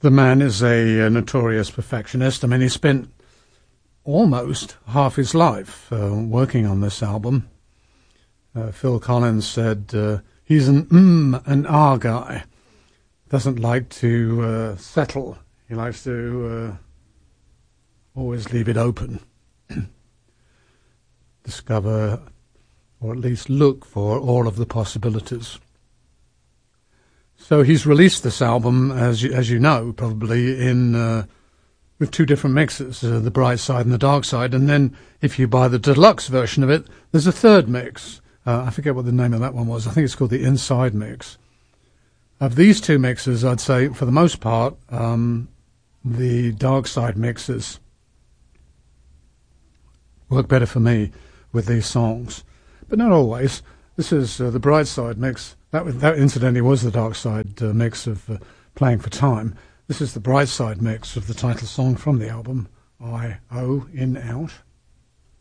The man is a notorious perfectionist. I mean, he spent almost half his life working on this album. Phil Collins said he's an and ah guy. Doesn't like to settle. He likes to always leave it open. Discover, or at least look for, all of the possibilities. So he's released this album, as you know, probably in with two different mixes, the Bright Side and the Dark Side. And then if you buy the deluxe version of it, there's a third mix. I forget what the name of that one was. I think it's called the Inside Mix. Of these two mixes, I'd say, for the most part, the Dark Side mixes work better for me with these songs. But not always. This is the Bright Side mix. That incidentally was the Dark Side mix of Playing for Time. This is the Bright Side mix of the title song from the album, I-O, In, Out.